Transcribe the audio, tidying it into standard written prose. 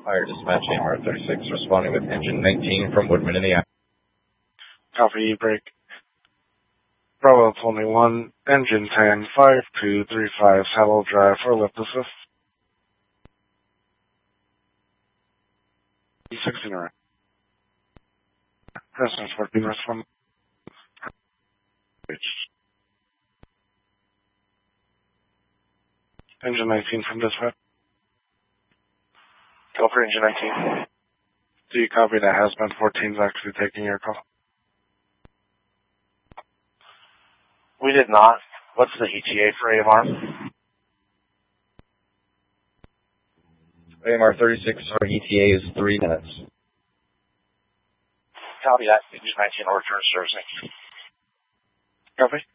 Fire dispatch AMR 36 responding with engine 19 from Woodman, Indiana. Copy, break. Bravo 21, engine 10, 5235, Saddle Drive for lift assist. 69. Residence 14, respond. Engine 19 from dispatch. Call for engine 19. Do you copy that Hazmat 14 is actually taking your call? We did not. What's the ETA for AMR? AMR 36, our ETA is 3 minutes. Copy that. Engine 19 will return to service. Copy.